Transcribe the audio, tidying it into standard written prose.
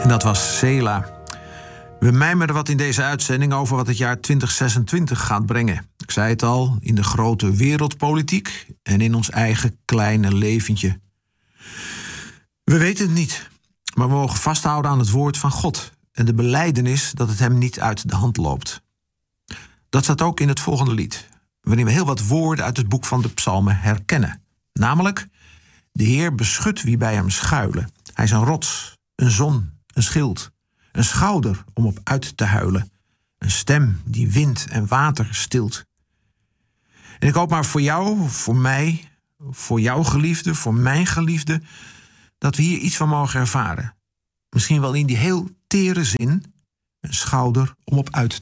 En dat was Selah. We mijmeren wat in deze uitzending over wat het jaar 2026 gaat brengen. Ik zei het al, in de grote wereldpolitiek en in ons eigen kleine leventje. We weten het niet, maar we mogen vasthouden aan het woord van God en de belijdenis dat het hem niet uit de hand loopt. Dat staat ook in het volgende lied, waarin we heel wat woorden uit het boek van de Psalmen herkennen. Namelijk, de Heer beschut wie bij hem schuilen. Hij is een rots, een zon, een schild, een schouder om op uit te huilen. Een stem die wind en water stilt. En ik hoop maar voor jou, voor mij, voor jouw geliefde, voor mijn geliefde, dat we hier iets van mogen ervaren. Misschien wel in die heel tere zin, een schouder om op uit